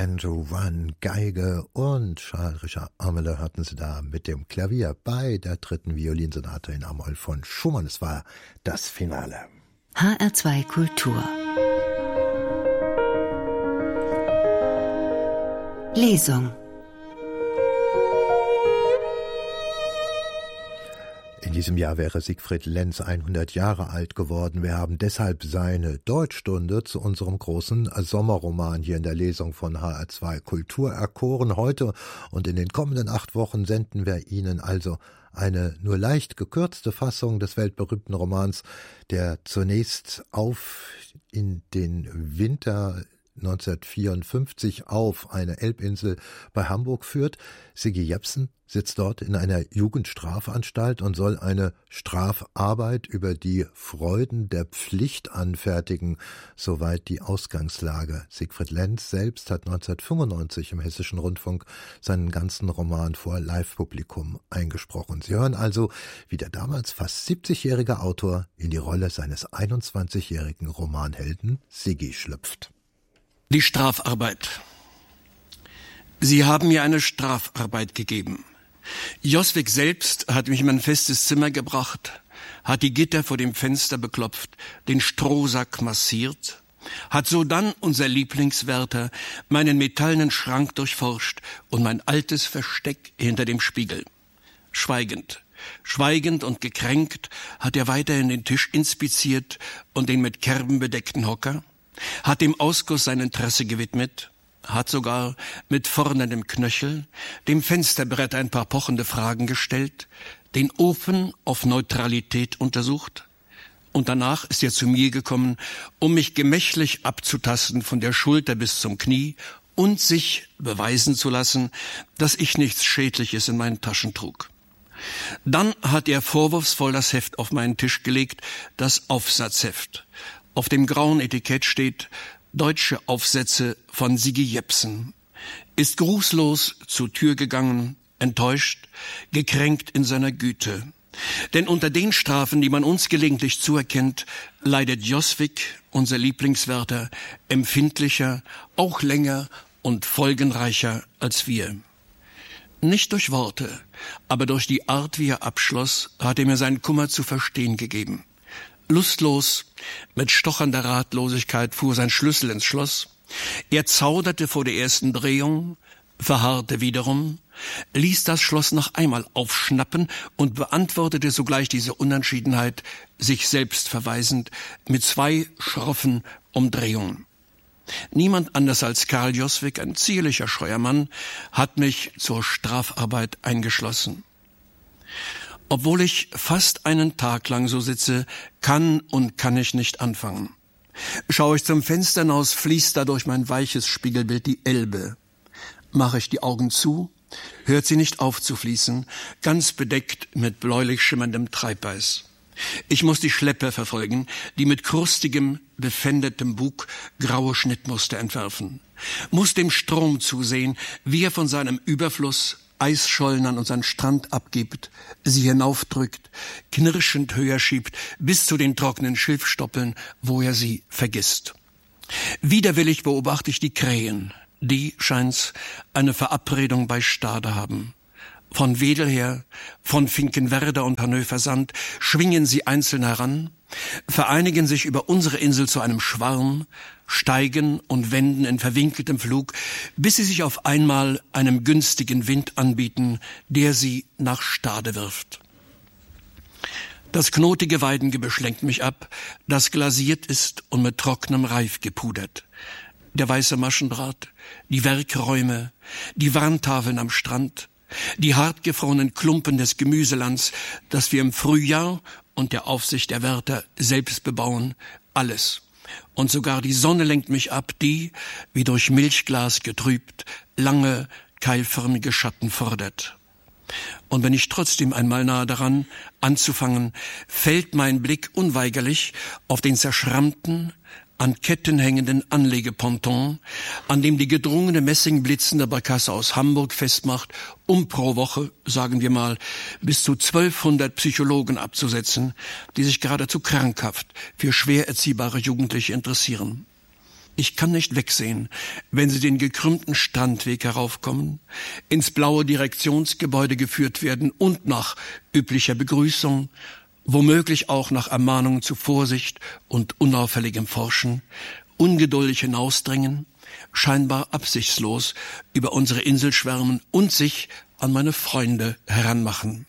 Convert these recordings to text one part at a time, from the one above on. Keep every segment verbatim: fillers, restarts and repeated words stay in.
Andrew Wann, Geige und Charles Richard Ameler hatten sie da mit dem Klavier bei der dritten Violinsonate in A-Moll von Schumann. Es war das Finale. H R zwei Kultur Lesung. In diesem Jahr wäre Siegfried Lenz hundert Jahre alt geworden. Wir haben deshalb seine Deutschstunde zu unserem großen Sommerroman hier in der Lesung von H R zwei Kultur erkoren. Heute und in den kommenden acht Wochen senden wir Ihnen also eine nur leicht gekürzte Fassung des weltberühmten Romans, der zunächst auf in den Winter neunzehnhundertvierundfünfzig auf eine Elbinsel bei Hamburg führt. Siggi Jepsen sitzt dort in einer Jugendstrafanstalt und soll eine Strafarbeit über die Freuden der Pflicht anfertigen, soweit die Ausgangslage. Siegfried Lenz selbst hat neunzehnhundertfünfundneunzig im Hessischen Rundfunk seinen ganzen Roman vor Live-Publikum eingesprochen. Sie hören also, wie der damals fast siebzigjährige Autor in die Rolle seines einundzwanzigjährigen Romanhelden Siggi schlüpft. Die Strafarbeit. Sie haben mir eine Strafarbeit gegeben. Joswig selbst hat mich in mein festes Zimmer gebracht, hat die Gitter vor dem Fenster beklopft, den Strohsack massiert, hat sodann unser Lieblingswärter meinen metallenen Schrank durchforscht und mein altes Versteck hinter dem Spiegel. Schweigend, schweigend und gekränkt hat er weiterhin den Tisch inspiziert und den mit Kerben bedeckten Hocker, hat dem Ausguss sein Interesse gewidmet, hat sogar mit forderndem Knöchel dem Fensterbrett ein paar pochende Fragen gestellt, den Ofen auf Neutralität untersucht, und danach ist er zu mir gekommen, um mich gemächlich abzutasten von der Schulter bis zum Knie und sich beweisen zu lassen, dass ich nichts Schädliches in meinen Taschen trug. Dann hat er vorwurfsvoll das Heft auf meinen Tisch gelegt, das Aufsatzheft. Auf dem grauen Etikett steht Deutsche Aufsätze von Siggi Jepsen, ist grußlos zur Tür gegangen, enttäuscht, gekränkt in seiner Güte. Denn unter den Strafen, die man uns gelegentlich zuerkennt, leidet Joswig, unser Lieblingswärter, empfindlicher, auch länger und folgenreicher als wir. Nicht durch Worte, aber durch die Art, wie er abschloss, hat er mir seinen Kummer zu verstehen gegeben. Lustlos, mit stochernder Ratlosigkeit fuhr sein Schlüssel ins Schloss. Er zauderte vor der ersten Drehung, verharrte wiederum, ließ das Schloss noch einmal aufschnappen und beantwortete sogleich diese Unentschiedenheit, sich selbst verweisend, mit zwei schroffen Umdrehungen. Niemand anders als Karl Joswig, ein zierlicher, scheuer Mann, hat mich zur Strafarbeit eingeschlossen. Obwohl ich fast einen Tag lang so sitze, kann und kann ich nicht anfangen. Schaue ich zum Fenster hinaus, fließt da durch mein weiches Spiegelbild die Elbe. Mache ich die Augen zu, hört sie nicht auf zu fließen, ganz bedeckt mit bläulich schimmerndem Treibeis. Ich muss die Schleppe verfolgen, die mit krustigem, befändetem Bug graue Schnittmuster entwerfen. Muss dem Strom zusehen, wie er von seinem Überfluss Eisschollen an unseren Strand abgibt, sie hinaufdrückt, knirschend höher schiebt, bis zu den trockenen Schilfstoppeln, wo er sie vergisst. Widerwillig beobachte ich die Krähen, die, scheint's, eine Verabredung bei Stade haben. Von Wedel her, von Finkenwerder und Hannover Sand schwingen sie einzeln heran, vereinigen sich über unsere Insel zu einem Schwarm, steigen und wenden in verwinkeltem Flug, bis sie sich auf einmal einem günstigen Wind anbieten, der sie nach Stade wirft. Das knotige Weidengebüsch lenkt mich ab, das glasiert ist und mit trockenem Reif gepudert. Der weiße Maschendraht, die Werkräume, die Warntafeln am Strand, die hartgefrorenen Klumpen des Gemüselands, das wir im Frühjahr und der Aufsicht der Wärter selbst bebauen, alles. Und sogar die Sonne lenkt mich ab, die, wie durch Milchglas getrübt, lange, keilförmige Schatten fordert. Und wenn ich trotzdem einmal nahe daran anzufangen, fällt mein Blick unweigerlich auf den zerschrammten, an Ketten hängenden Anlegeponton, an dem die gedrungene messingblitzende Barkasse aus Hamburg festmacht, um pro Woche, sagen wir mal, bis zu zwölfhundert Psychologen abzusetzen, die sich geradezu krankhaft für schwer erziehbare Jugendliche interessieren. Ich kann nicht wegsehen, wenn Sie den gekrümmten Strandweg heraufkommen, ins blaue Direktionsgebäude geführt werden und nach üblicher Begrüßung, womöglich auch nach Ermahnungen zu Vorsicht und unauffälligem Forschen, ungeduldig hinausdringen, scheinbar absichtslos über unsere Insel schwärmen und sich an meine Freunde heranmachen.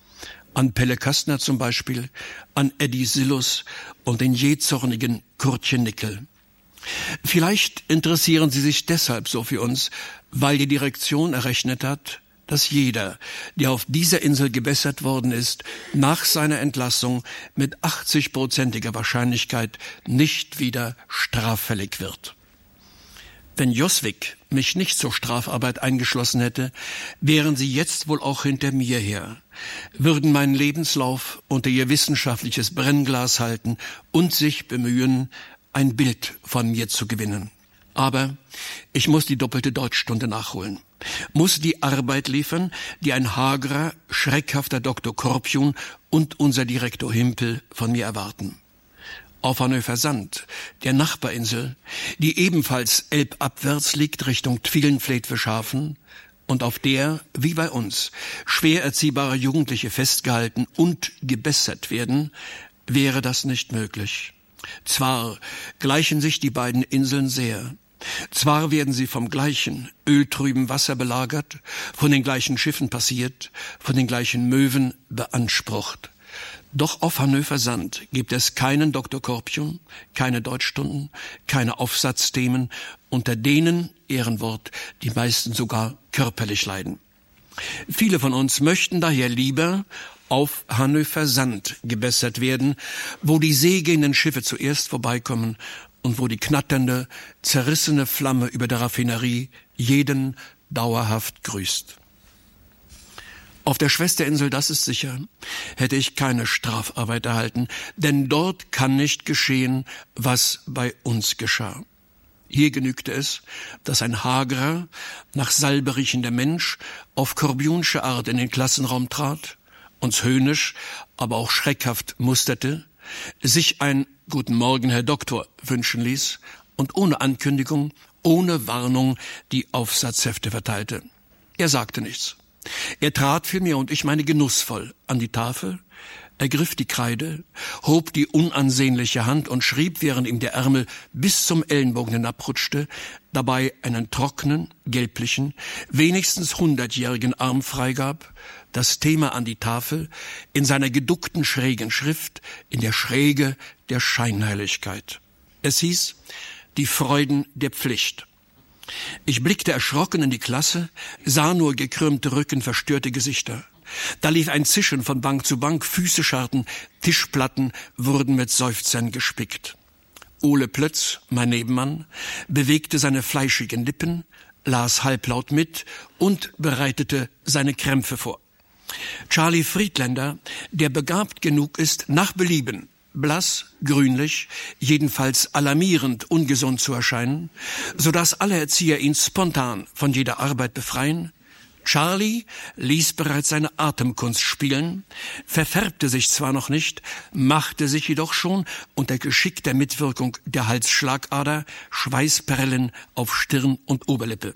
An Pelle Kastner zum Beispiel, an Eddie Sillus und den jähzornigen Kurtchen Nickel. Vielleicht interessieren Sie sich deshalb so für uns, weil die Direktion errechnet hat, dass jeder, der auf dieser Insel gebessert worden ist, nach seiner Entlassung mit achtzigprozentiger Wahrscheinlichkeit nicht wieder straffällig wird. Wenn Josvik mich nicht zur Strafarbeit eingeschlossen hätte, wären Sie jetzt wohl auch hinter mir her, würden meinen Lebenslauf unter Ihr wissenschaftliches Brennglas halten und sich bemühen, ein Bild von mir zu gewinnen. Aber ich muss die doppelte Deutschstunde nachholen, muss die Arbeit liefern, die ein hagerer, schreckhafter Doktor Korpion und unser Direktor Himpel von mir erwarten. Auf Hannover Sand, der Nachbarinsel, die ebenfalls elbabwärts liegt Richtung Twilenfleet-Fischhafen und auf der, wie bei uns, schwer erziehbare Jugendliche festgehalten und gebessert werden, wäre das nicht möglich. Zwar gleichen sich die beiden Inseln sehr, zwar werden sie vom gleichen öltrüben Wasser belagert, von den gleichen Schiffen passiert, von den gleichen Möwen beansprucht. Doch auf Hannover Sand gibt es keinen Doktor Korpion, keine Deutschstunden, keine Aufsatzthemen, unter denen, Ehrenwort, die meisten sogar körperlich leiden. Viele von uns möchten daher lieber auf Hannover Sand gebessert werden, wo die seegehenden Schiffe zuerst vorbeikommen und wo die knatternde, zerrissene Flamme über der Raffinerie jeden dauerhaft grüßt. Auf der Schwesterinsel, das ist sicher, hätte ich keine Strafarbeit erhalten, denn dort kann nicht geschehen, was bei uns geschah. Hier genügte es, dass ein hagerer, nach Salbe riechender Mensch auf Korbionsche Art in den Klassenraum trat, uns höhnisch, aber auch schreckhaft musterte, sich ein »Guten Morgen, Herr Doktor« wünschen ließ und ohne Ankündigung, ohne Warnung die Aufsatzhefte verteilte. Er sagte nichts. Er trat vielmehr, und ich meine genussvoll, an die Tafel, ergriff die Kreide, hob die unansehnliche Hand und schrieb, während ihm der Ärmel bis zum Ellenbogen hinabrutschte, dabei einen trockenen, gelblichen, wenigstens hundertjährigen Arm freigab, das Thema an die Tafel, in seiner geduckten, schrägen Schrift, in der Schräge der Scheinheiligkeit. Es hieß, die Freuden der Pflicht. Ich blickte erschrocken in die Klasse, sah nur gekrümmte Rücken, verstörte Gesichter. Da lief ein Zischen von Bank zu Bank, Füße scharrten, Tischplatten wurden mit Seufzern gespickt. Ole Plötz, mein Nebenmann, bewegte seine fleischigen Lippen, las halblaut mit und bereitete seine Krämpfe vor. Charlie Friedländer, der begabt genug ist, nach Belieben, blass, grünlich, jedenfalls alarmierend ungesund zu erscheinen, so dass alle Erzieher ihn spontan von jeder Arbeit befreien. Charlie ließ bereits seine Atemkunst spielen, verfärbte sich zwar noch nicht, machte sich jedoch schon unter geschickter Mitwirkung der Halsschlagader Schweißperlen auf Stirn und Oberlippe.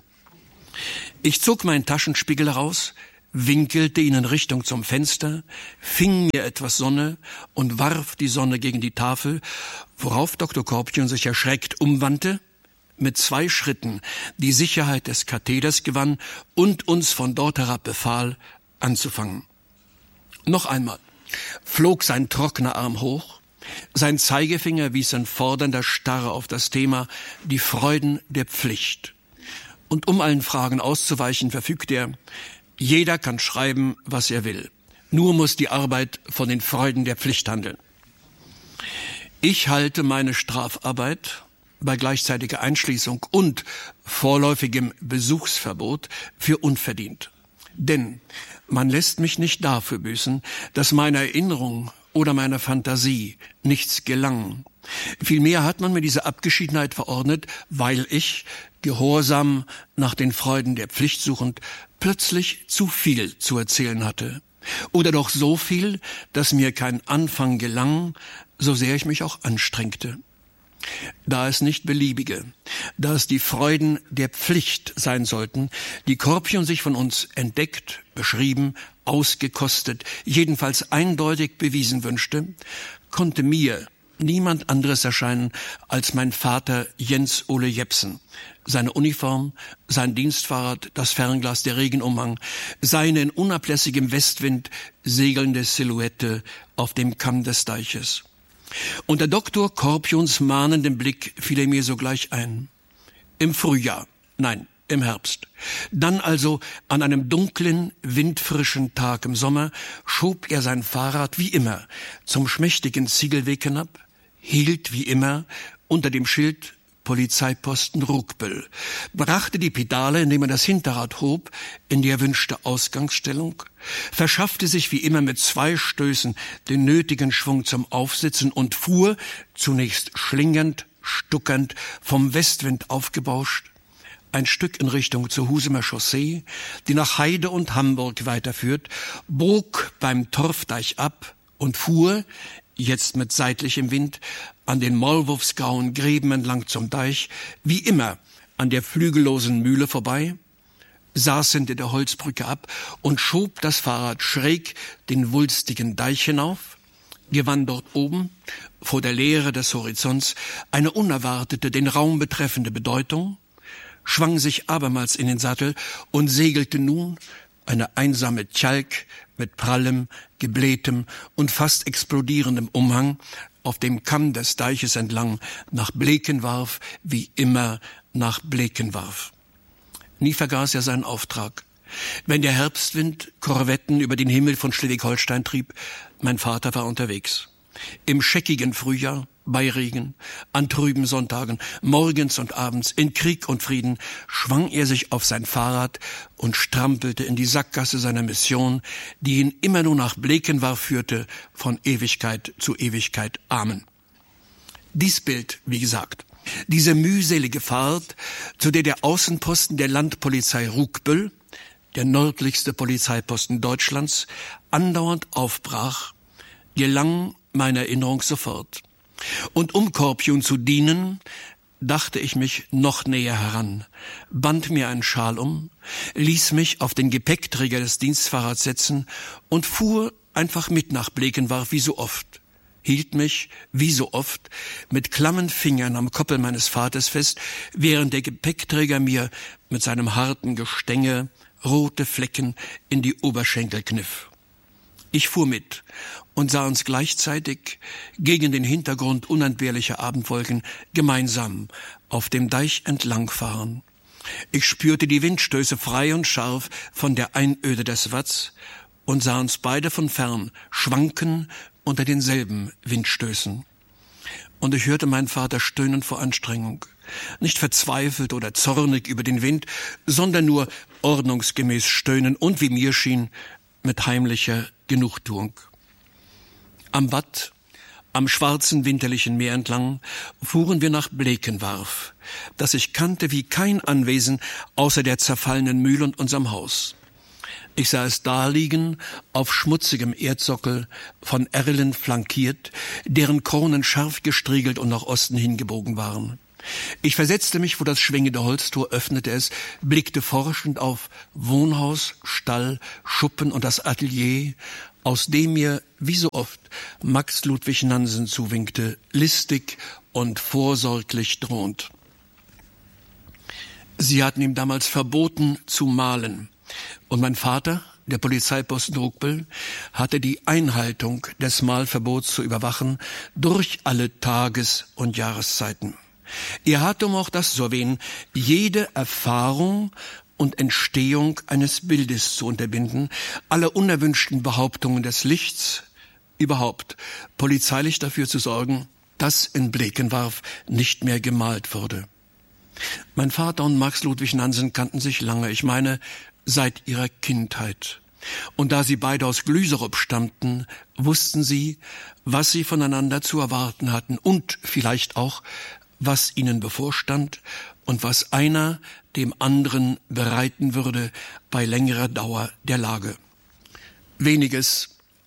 Ich zog meinen Taschenspiegel heraus, winkelte ihn in Richtung zum Fenster, fing mir etwas Sonne und warf die Sonne gegen die Tafel, worauf Doktor Korpion sich erschreckt umwandte, mit zwei Schritten die Sicherheit des Katheders gewann und uns von dort herab befahl, anzufangen. Noch einmal flog sein trockener Arm hoch, sein Zeigefinger wies in fordernder Starre auf das Thema die Freuden der Pflicht. Und um allen Fragen auszuweichen, verfügte er, jeder kann schreiben, was er will. Nur muss die Arbeit von den Freuden der Pflicht handeln. Ich halte meine Strafarbeit bei gleichzeitiger Einschließung und vorläufigem Besuchsverbot für unverdient. Denn man lässt mich nicht dafür büßen, dass meiner Erinnerung oder meiner Fantasie nichts gelang. Vielmehr hat man mir diese Abgeschiedenheit verordnet, weil ich, gehorsam nach den Freuden der Pflicht suchend, plötzlich zu viel zu erzählen hatte. Oder doch so viel, dass mir kein Anfang gelang, so sehr ich mich auch anstrengte. Da es nicht beliebige, da es die Freuden der Pflicht sein sollten, die Korpion sich von uns entdeckt, beschrieben, ausgekostet, jedenfalls eindeutig bewiesen wünschte, konnte mir niemand anderes erscheinen als mein Vater Jens Ole Jepsen. Seine Uniform, sein Dienstfahrrad, das Fernglas, der Regenumhang, seine in unablässigem Westwind segelnde Silhouette auf dem Kamm des Deiches. Unter Doktor Korpions mahnendem Blick fiel er mir sogleich ein. Im Frühjahr, nein, im Herbst. Dann also an einem dunklen, windfrischen Tag im Sommer schob er sein Fahrrad wie immer zum schmächtigen Ziegelweg hinab, hielt wie immer unter dem Schild Polizeiposten Rugbüll, brachte die Pedale, indem er das Hinterrad hob, in die erwünschte Ausgangsstellung, verschaffte sich wie immer mit zwei Stößen den nötigen Schwung zum Aufsitzen und fuhr, zunächst schlingend, stuckernd, vom Westwind aufgebauscht, ein Stück in Richtung zur Husumer Chaussee, die nach Heide und Hamburg weiterführt, bog beim Torfdeich ab und fuhr, jetzt mit seitlichem Wind, an den maulwurfsgrauen Gräben entlang zum Deich, wie immer an der flügellosen Mühle vorbei, saß hinter der Holzbrücke ab und schob das Fahrrad schräg den wulstigen Deich hinauf, gewann dort oben, vor der Leere des Horizonts, eine unerwartete, den Raum betreffende Bedeutung, schwang sich abermals in den Sattel und segelte nun, eine einsame Tjalk mit prallem, geblähtem und fast explodierendem Umhang, auf dem Kamm des Deiches entlang nach Blekenwarf, wie immer nach Blekenwarf. Nie vergaß er seinen Auftrag. Wenn der Herbstwind Korvetten über den Himmel von Schleswig-Holstein trieb, mein Vater war unterwegs. Im scheckigen Frühjahr, bei Regen, an trüben Sonntagen, morgens und abends, in Krieg und Frieden, schwang er sich auf sein Fahrrad und strampelte in die Sackgasse seiner Mission, die ihn immer nur nach Blekenwarf führte, von Ewigkeit zu Ewigkeit. Amen. Dies Bild, wie gesagt, diese mühselige Fahrt, zu der der Außenposten der Landpolizei Rugbüll, der nördlichste Polizeiposten Deutschlands, andauernd aufbrach, gelang meine Erinnerung sofort. Und um Korpion zu dienen, dachte ich mich noch näher heran, band mir einen Schal um, ließ mich auf den Gepäckträger des Dienstfahrrads setzen und fuhr einfach mit nach Blekenwarf wie so oft, hielt mich, wie so oft, mit klammen Fingern am Koppel meines Vaters fest, während der Gepäckträger mir mit seinem harten Gestänge rote Flecken in die Oberschenkel kniff. Ich fuhr mit und sah uns gleichzeitig gegen den Hintergrund unentbehrlicher Abendwolken gemeinsam auf dem Deich entlangfahren. Ich spürte die Windstöße frei und scharf von der Einöde des Watts und sah uns beide von fern schwanken unter denselben Windstößen. Und ich hörte meinen Vater stöhnen vor Anstrengung, nicht verzweifelt oder zornig über den Wind, sondern nur ordnungsgemäß stöhnen und, wie mir schien, mit heimlicher Genugtuung. Am Watt, am schwarzen winterlichen Meer entlang, fuhren wir nach Blekenwarf, das ich kannte wie kein Anwesen außer der zerfallenen Mühle und unserem Haus. Ich sah es daliegen, auf schmutzigem Erdsockel, von Erlen flankiert, deren Kronen scharf gestriegelt und nach Osten hingebogen waren. Ich versetzte mich, wo das schwingende Holztor öffnete es, blickte forschend auf Wohnhaus, Stall, Schuppen und das Atelier, aus dem mir, wie so oft, Max Ludwig Nansen zuwinkte, listig und vorsorglich drohend. Sie hatten ihm damals verboten zu malen. Und mein Vater, der Polizeiposten Rugbüll, hatte die Einhaltung des Malverbots zu überwachen durch alle Tages- und Jahreszeiten. Er hatte, um auch das zu erwähnen, jede Erfahrung und Entstehung eines Bildes zu unterbinden, alle unerwünschten Behauptungen des Lichts, überhaupt polizeilich dafür zu sorgen, dass in Blekenwarf nicht mehr gemalt wurde. Mein Vater und Max Ludwig Nansen kannten sich lange, ich meine, seit ihrer Kindheit. Und da sie beide aus Glüserup stammten, wussten sie, was sie voneinander zu erwarten hatten und vielleicht auch, was ihnen bevorstand und was einer dem anderen bereiten würde bei längerer Dauer der Lage. Weniges,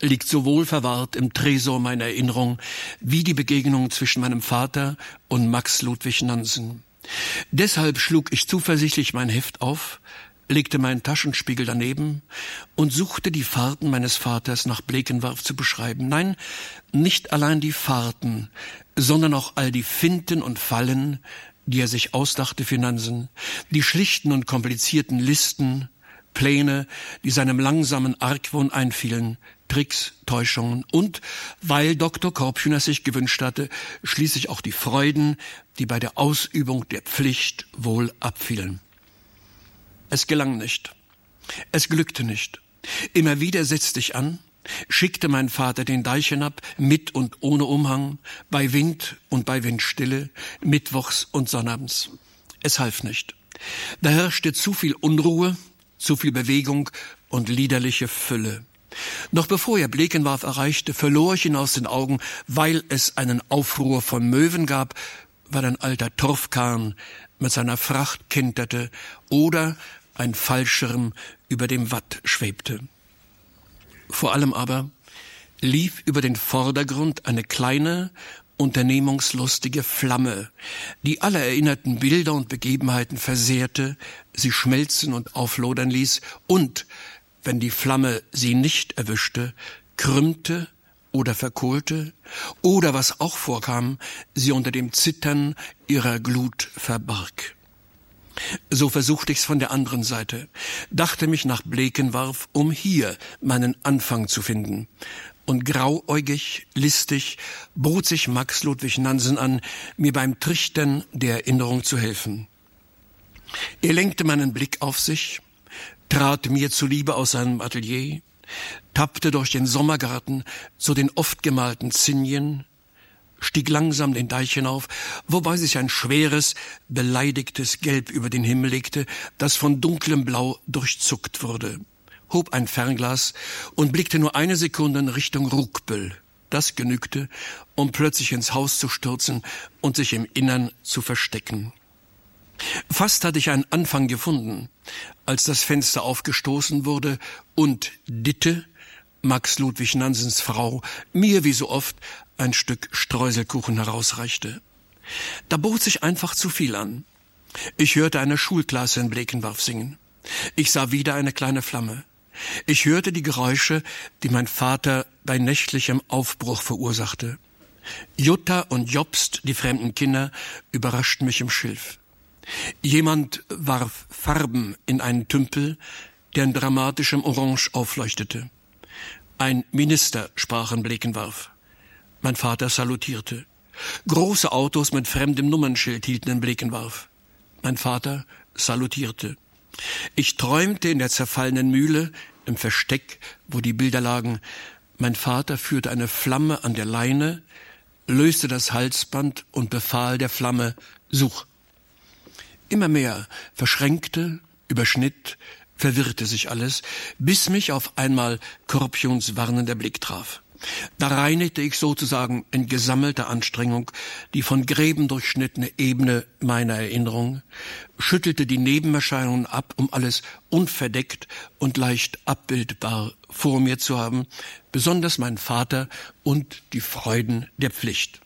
liegt so wohl verwahrt im Tresor meiner Erinnerung wie die Begegnung zwischen meinem Vater und Max Ludwig Nansen. Deshalb schlug ich zuversichtlich mein Heft auf, legte meinen Taschenspiegel daneben und suchte die Fahrten meines Vaters nach Blekenwarf zu beschreiben. Nein, nicht allein die Fahrten, sondern auch all die Finten und Fallen, die er sich ausdachte für Nansen, die schlichten und komplizierten Listen, Pläne, die seinem langsamen Argwohn einfielen, Tricks, Täuschungen und, weil Doktor Korpchen es sich gewünscht hatte, schließlich auch die Freuden, die bei der Ausübung der Pflicht wohl abfielen. Es gelang nicht. Es glückte nicht. Immer wieder setzte ich an, schickte mein Vater den Deich hinab, mit und ohne Umhang, bei Wind und bei Windstille, mittwochs und sonnabends. Es half nicht. Da herrschte zu viel Unruhe, zu viel Bewegung und liederliche Fülle. Noch bevor er Blekenwarf erreichte, verlor ich ihn aus den Augen, weil es einen Aufruhr von Möwen gab, weil ein alter Torfkahn mit seiner Fracht kenterte oder ein Fallschirm über dem Watt schwebte. Vor allem aber lief über den Vordergrund eine kleine, unternehmungslustige Flamme, die alle erinnerten Bilder und Begebenheiten versehrte, sie schmelzen und auflodern ließ und, wenn die Flamme sie nicht erwischte, krümmte oder verkohlte oder, was auch vorkam, sie unter dem Zittern ihrer Glut verbarg. So versuchte ich's von der anderen Seite, dachte mich nach Blekenwarf, um hier meinen Anfang zu finden. Und grauäugig, listig bot sich Max Ludwig Nansen an, mir beim Trichtern der Erinnerung zu helfen. Er lenkte meinen Blick auf sich, trat mir zuliebe aus seinem Atelier, tappte durch den Sommergarten zu den oft gemalten Zinien, stieg langsam den Deich hinauf, wobei sich ein schweres, beleidigtes Gelb über den Himmel legte, das von dunklem Blau durchzuckt wurde, hob ein Fernglas und blickte nur eine Sekunde in Richtung Rugbüll. Das genügte, um plötzlich ins Haus zu stürzen und sich im Innern zu verstecken. Fast hatte ich einen Anfang gefunden, als das Fenster aufgestoßen wurde und Ditte, Max Ludwig Nansens Frau, mir wie so oft ein Stück Streuselkuchen herausreichte. Da bot sich einfach zu viel an. Ich hörte eine Schulklasse in Blekenwarf singen. Ich sah wieder eine kleine Flamme. Ich hörte die Geräusche, die mein Vater bei nächtlichem Aufbruch verursachte. Jutta und Jobst, die fremden Kinder, überraschten mich im Schilf. Jemand warf Farben in einen Tümpel, der in dramatischem Orange aufleuchtete. Ein Minister sprach in Blekenwarf. Mein Vater salutierte. Große Autos mit fremdem Nummernschild hielten in Blekenwarf. Mein Vater salutierte. Ich träumte in der zerfallenen Mühle, im Versteck, wo die Bilder lagen. Mein Vater führte eine Flamme an der Leine, löste das Halsband und befahl der Flamme, such. Immer mehr verschränkte, überschnitt, verwirrte sich alles, bis mich auf einmal Korpions warnender Blick traf. Da reinigte ich sozusagen in gesammelter Anstrengung die von Gräben durchschnittene Ebene meiner Erinnerung, schüttelte die Nebenerscheinungen ab, um alles unverdeckt und leicht abbildbar vor mir zu haben, besonders mein Vater und die Freuden der Pflicht.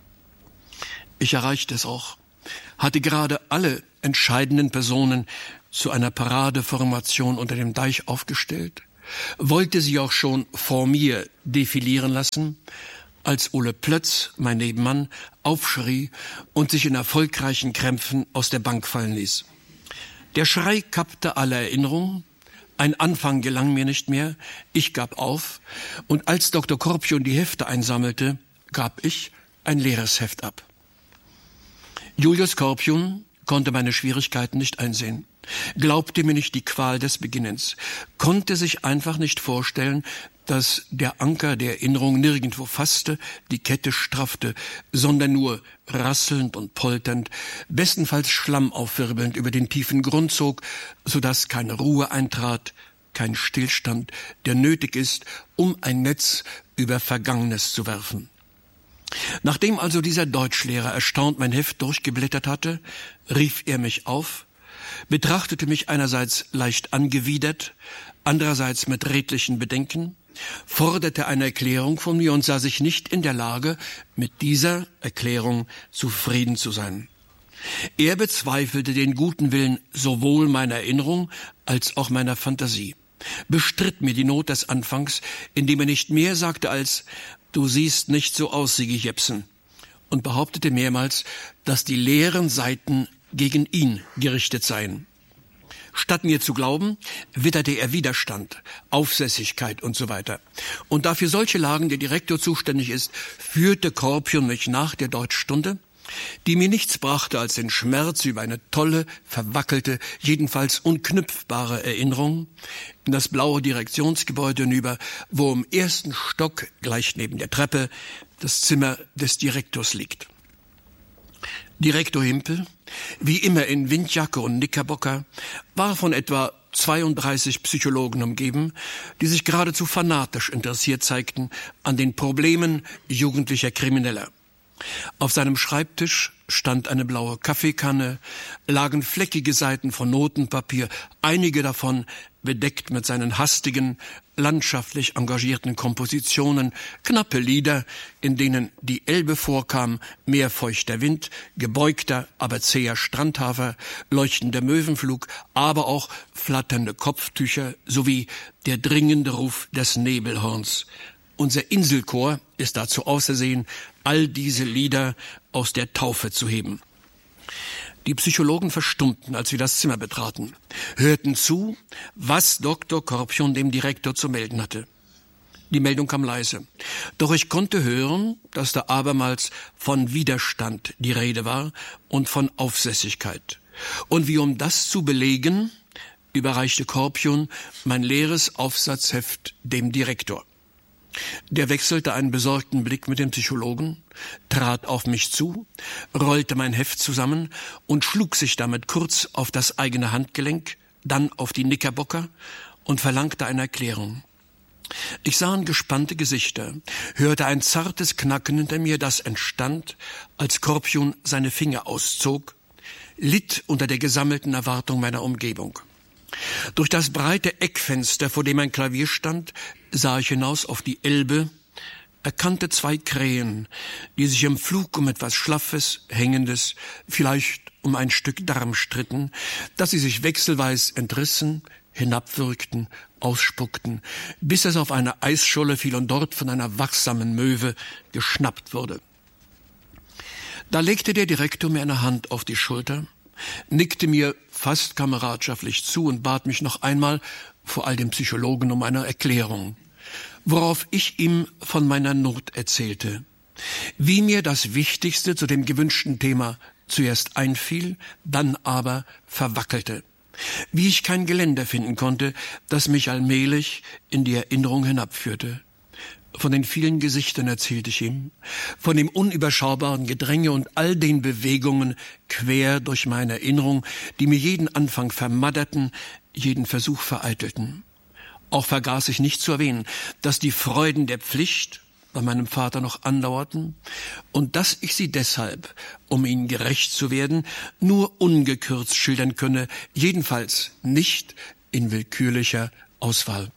Ich erreichte es auch, hatte gerade alle entscheidenden Personen zu einer Paradeformation unter dem Deich aufgestellt, wollte sie auch schon vor mir defilieren lassen, als Ole Plötz, mein Nebenmann, aufschrie und sich in erfolgreichen Krämpfen aus der Bank fallen ließ. Der Schrei kappte alle Erinnerungen, ein Anfang gelang mir nicht mehr, ich gab auf, und als Doktor Korpion die Hefte einsammelte, gab ich ein leeres Heft ab. Julius Korpion konnte meine Schwierigkeiten nicht einsehen, glaubte mir nicht die Qual des Beginnens, konnte sich einfach nicht vorstellen, dass der Anker der Erinnerung nirgendwo fasste, die Kette straffte, sondern nur rasselnd und polternd, bestenfalls Schlamm aufwirbelnd über den tiefen Grund zog, sodass keine Ruhe eintrat, kein Stillstand, der nötig ist, um ein Netz über Vergangenes zu werfen. Nachdem also dieser Deutschlehrer erstaunt mein Heft durchgeblättert hatte, rief er mich auf, betrachtete mich einerseits leicht angewidert, andererseits mit redlichen Bedenken, forderte eine Erklärung von mir und sah sich nicht in der Lage, mit dieser Erklärung zufrieden zu sein. Er bezweifelte den guten Willen sowohl meiner Erinnerung als auch meiner Fantasie, bestritt mir die Not des Anfangs, indem er nicht mehr sagte als »Du siehst nicht so aus, Sigi Jepsen«, und behauptete mehrmals, dass die leeren Seiten gegen ihn gerichtet seien. Statt mir zu glauben, witterte er Widerstand, Aufsässigkeit und so weiter. Und da für solche Lagen der Direktor zuständig ist, führte Korpion mich nach der Deutschstunde, die mir nichts brachte als den Schmerz über eine tolle, verwackelte, jedenfalls unknüpfbare Erinnerung, in das blaue Direktionsgebäude hinüber, wo im ersten Stock, gleich neben der Treppe, das Zimmer des Direktors liegt. Direktor Himpel, wie immer in Windjacke und Knickerbocker, war von etwa zweiunddreißig Psychologen umgeben, die sich geradezu fanatisch interessiert zeigten an den Problemen jugendlicher Krimineller. Auf seinem Schreibtisch stand eine blaue Kaffeekanne, lagen fleckige Seiten von Notenpapier, einige davon bedeckt mit seinen hastigen, landschaftlich engagierten Kompositionen, knappe Lieder, in denen die Elbe vorkam, meerfeuchter Wind, gebeugter, aber zäher Strandhafer, leuchtender Möwenflug, aber auch flatternde Kopftücher sowie der dringende Ruf des Nebelhorns. Unser Inselchor ist dazu ausersehen, all diese Lieder aus der Taufe zu heben. Die Psychologen verstummten, als wir das Zimmer betraten, hörten zu, was Doktor Korpion dem Direktor zu melden hatte. Die Meldung kam leise. Doch ich konnte hören, dass da abermals von Widerstand die Rede war und von Aufsässigkeit. Und wie um das zu belegen, überreichte Korpion mein leeres Aufsatzheft dem Direktor. Der wechselte einen besorgten Blick mit dem Psychologen, trat auf mich zu, rollte mein Heft zusammen und schlug sich damit kurz auf das eigene Handgelenk, dann auf die Knickerbocker und verlangte eine Erklärung. Ich sah gespannte Gesichter, hörte ein zartes Knacken hinter mir, das entstand, als Korpion seine Finger auszog, litt unter der gesammelten Erwartung meiner Umgebung. Durch das breite Eckfenster, vor dem ein Klavier stand, sah ich hinaus auf die Elbe, erkannte zwei Krähen, die sich im Flug um etwas Schlaffes, Hängendes, vielleicht um ein Stück Darm stritten, dass sie sich wechselweise entrissen, hinabwürgten, ausspuckten, bis es auf eine Eisscholle fiel und dort von einer wachsamen Möwe geschnappt wurde. Da legte der Direktor mir eine Hand auf die Schulter, nickte mir fast kameradschaftlich zu und bat mich noch einmal, vor all den Psychologen, um eine Erklärung, worauf ich ihm von meiner Not erzählte, wie mir das Wichtigste zu dem gewünschten Thema zuerst einfiel, dann aber verwackelte, wie ich kein Geländer finden konnte, das mich allmählich in die Erinnerung hinabführte. Von den vielen Gesichtern erzählte ich ihm, von dem unüberschaubaren Gedränge und all den Bewegungen quer durch meine Erinnerung, die mir jeden Anfang vermadderten, jeden Versuch vereitelten. Auch vergaß ich nicht zu erwähnen, dass die Freuden der Pflicht bei meinem Vater noch andauerten und dass ich sie deshalb, um ihnen gerecht zu werden, nur ungekürzt schildern könne, jedenfalls nicht in willkürlicher Auswahl.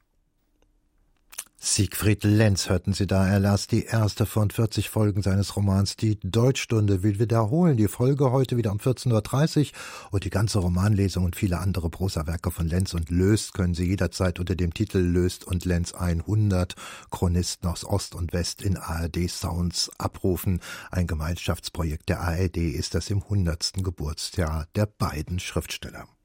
Siegfried Lenz hörten Sie da. Er las die erste von vierzig Folgen seines Romans Die Deutschstunde. Wir wiederholen die Folge heute wieder um vierzehn Uhr dreißig und die ganze Romanlesung und viele andere Prosawerke von Lenz und Löst können Sie jederzeit unter dem Titel Löst und Lenz hundert Chronisten aus Ost und West in A R D Sounds abrufen. Ein Gemeinschaftsprojekt der A R D ist das im hundertsten Geburtsjahr der beiden Schriftsteller.